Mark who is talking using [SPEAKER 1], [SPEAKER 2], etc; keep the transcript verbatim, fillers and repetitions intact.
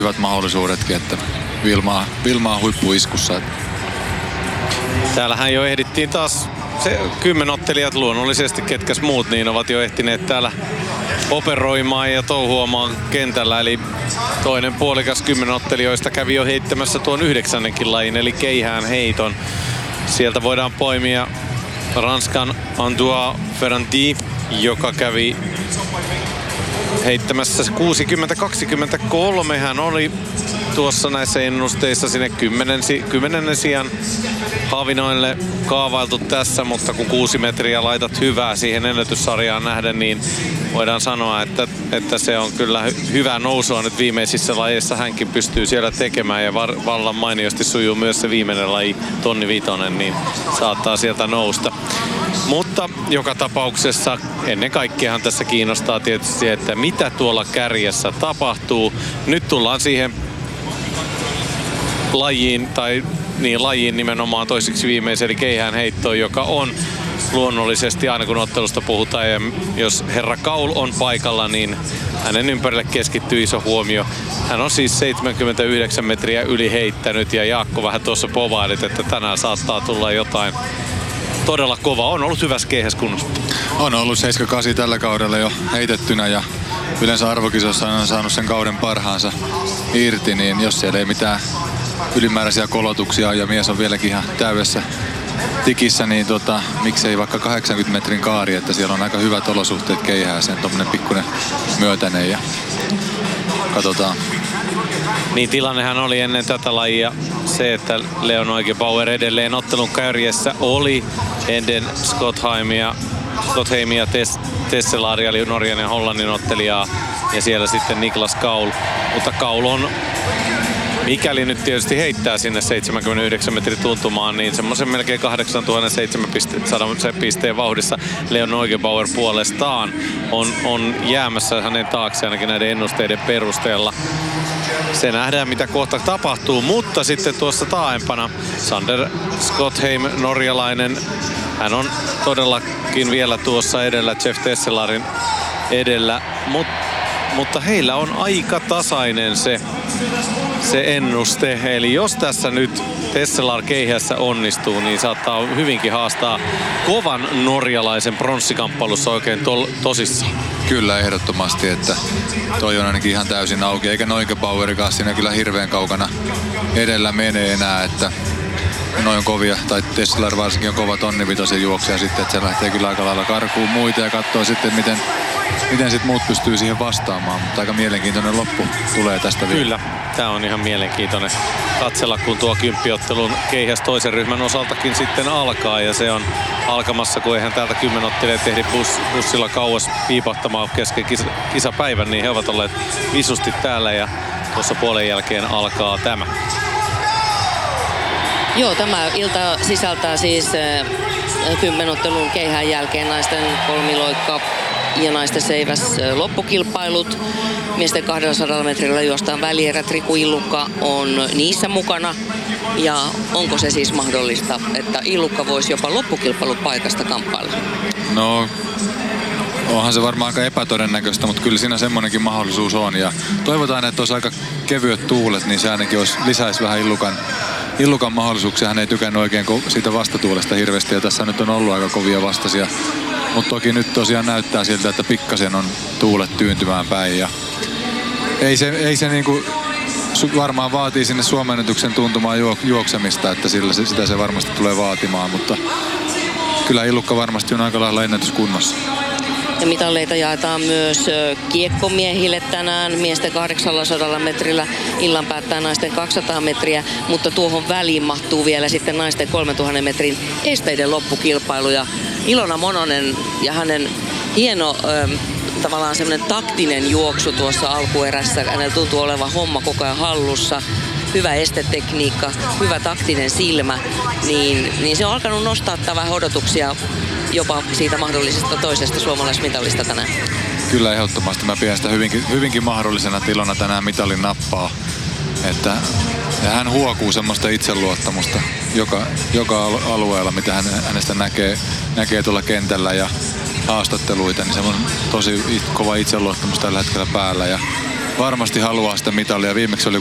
[SPEAKER 1] hyvät mahdollisuudetkin, että Vilmaa, Vilmaa on huippuiskussa.
[SPEAKER 2] Täällähän jo ehdittiin taas se kymmenottelijat luonnollisesti, ketkäs muut, niin ovat jo ehtineet täällä operoimaan ja touhuamaan kentällä. Eli toinen puolikas kymmenottelijoista kävi jo heittämässä tuon yhdeksännenkin lajin, eli keihään heiton. Sieltä voidaan poimia Ranskan Antoine Ferrandi, joka kävi heittämässä kuusikymmentä kaksikymmentäkolme. Hän oli tuossa näissä ennusteissa sinne kymmenennen sijan Havinoille kaavailtu tässä, mutta kun kuusi metriä laitat hyvää siihen ennätyssarjaan nähden, niin voidaan sanoa, että, että se on kyllä hy- hyvää nousua nyt viimeisissä lajeissa. Hänkin pystyy siellä tekemään ja var- vallan mainiosti sujuu myös se viimeinen laji, tonni vitonen, niin saattaa sieltä nousta. Mutta joka tapauksessa ennen kaikkeahan tässä kiinnostaa tietysti, että mitä tuolla kärjessä tapahtuu. Nyt tullaan siihen lajiin, tai niin lajiin nimenomaan toiseksi viimeisen, eli keihään heittoon, joka on luonnollisesti, aina kun ottelusta puhutaan, ja jos herra Kaul on paikalla, niin hänen ympärille keskittyy iso huomio. Hän on siis seitsemänkymmentäyhdeksän metriä yli heittänyt, ja Jaakko vähän tuossa povailit, että tänään saattaa tulla jotain todella kova. On ollut hyvässä keihäskunnossa.
[SPEAKER 1] On ollut seitsemänkymmentäkahdeksan tällä kaudella jo heitettynä, ja yleensä arvokisossa on saanut sen kauden parhaansa irti, niin jos siellä ei mitään ylimääräisiä kolotuksia ja mies on vieläkin ihan täydessä tikissä, niin tota, miksei vaikka kahdeksankymmentä metrin kaari, että siellä on aika hyvät olosuhteet keihääseen, tommonen pikkuinen myötäinen, ja katsotaan.
[SPEAKER 2] Niin, tilannehan oli ennen tätä lajia se, että Leon Neugebauer edelleen ottelun kärjessä oli Enden Skottheimia, Skottheimia Tess, Tesselaari, eli Norjan ja Hollannin ottelijaa, ja siellä sitten Niklas Kaul. Mutta Kaul on, mikäli nyt tietysti heittää sinne seitsemänkymmentäyhdeksän metrin tuntumaan, niin semmoisen melkein kahdeksantuhattaseitsemänsataa pisteen vauhdissa Leon Neugebauer puolestaan on, on jäämässä hänen taakse ainakin näiden ennusteiden perusteella. Se nähdään, mitä kohta tapahtuu, mutta sitten tuossa taaempana Sander Skottheim, norjalainen, hän on todellakin vielä tuossa edellä, Jeff Tesselarin edellä, Mut, mutta heillä on aika tasainen se, se ennuste. Eli jos tässä nyt Tesselar keihässä onnistuu, niin saattaa hyvinkin haastaa kovan norjalaisen pronssikamppailussa oikein tol, tosissaan.
[SPEAKER 1] Kyllä, ehdottomasti, että toi on ainakin ihan täysin auki, eikä Neugebauerikaan siinä kyllä hirveän kaukana edellä menee enää, että noin kovia, tai Tesselar varsinkin on kova tonnivitosen juoksija sitten, että se lähtee kyllä aika lailla karkuun muita ja katsoo sitten, miten, miten sit muut pystyy siihen vastaamaan, mutta aika mielenkiintoinen loppu tulee tästä vielä.
[SPEAKER 2] Kyllä, tää on ihan mielenkiintoinen katsella, kun tuo kymppiottelun keihäs toisen ryhmän osaltakin sitten alkaa, ja se on alkamassa, kun eihän täältä kymmenottelijat ehdi bus, bussilla kauas piipahtamaan kesken kisa, kisapäivän, niin he ovat olleet visusti täällä, ja tuossa puolen jälkeen alkaa tämä.
[SPEAKER 3] Joo, tämä ilta sisältää siis äh, kymmenottelun keihään jälkeen naisten kolmiloikka ja naisten seiväs äh, loppukilpailut. Miesten kahdellasadalla metrillä juostaan välierät. Riku Illukka on niissä mukana. Ja onko se siis mahdollista, että Illukka voisi jopa loppukilpailupaikasta kamppailla?
[SPEAKER 1] No, onhan se varmaan aika epätodennäköistä, mutta kyllä siinä semmoinenkin mahdollisuus on. Ja toivotaan, että olisi aika kevyet tuulet, niin se ainakin olisi, lisäisi vähän Illukan Illukan mahdollisuuksia. Hän ei tykännyt oikein siitä vastatuulesta hirveästi, ja tässä nyt on ollut aika kovia vastaisia. Mutta toki nyt tosiaan näyttää siltä, että pikkasen on tuulet tyyntymään päin. Ja ei se, ei se niinku, varmaan vaatii sinne suomennetyksen tuntumaan juoksemista, että sillä se, sitä se varmasti tulee vaatimaan, mutta kyllä Illukka varmasti on aika lailla ennätyskunnossa.
[SPEAKER 3] Ja mitalleita jaetaan myös kiekkomiehille tänään miesten kahdeksansataa metrillä. Illan päättää naisten kaksisataa metriä, mutta tuohon väliin mahtuu vielä sitten naisten kolmetuhatta metrin esteiden loppukilpailu. Ja Ilona Mononen ja hänen hieno ähm, tavallaan semmoinen taktinen juoksu tuossa alkuerässä. Hänellä tuntuu olevan homma koko ajan hallussa. Hyvä estetekniikka, hyvä taktinen silmä, niin, niin se on alkanut nostaa vähän odotuksia jopa siitä mahdollisesta toisesta suomalaismitallista tänään.
[SPEAKER 1] Kyllä, ehdottomasti. Mä pidän sitä hyvinkin, hyvinkin mahdollisena tilona tänään mitalin nappaa. Että, ja hän huokuu semmoista itseluottamusta joka, joka alueella, mitä hän, hänestä näkee, näkee tuolla kentällä ja haastatteluita, niin se on tosi kova itseluottamus tällä hetkellä päällä. Ja varmasti haluaa sitä mitalia. Viimeksi oli